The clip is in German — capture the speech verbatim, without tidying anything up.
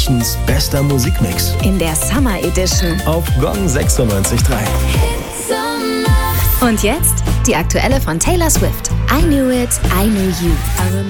Münchens bester Musikmix. In der Summer Edition. Auf Gong sechsundneunzig Komma drei. Und jetzt die aktuelle von Taylor Swift. I Knew It, I Knew You.